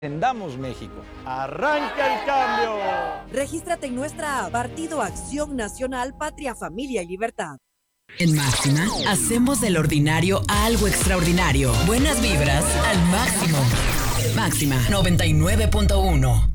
Defendamos México. ¡Arranca el cambio! Regístrate en nuestra app Partido Acción Nacional, Patria, Familia y Libertad. En Máxima, hacemos del ordinario algo extraordinario. Buenas vibras al máximo. Máxima 99.1.